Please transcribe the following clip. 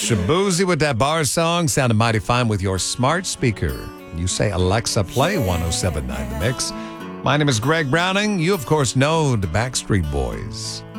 Shabuzi with that bar song sounded mighty fine with your smart speaker. You say, Alexa, play 1079 The Mix. My name is Greg Browning. You, of course, know the Backstreet Boys.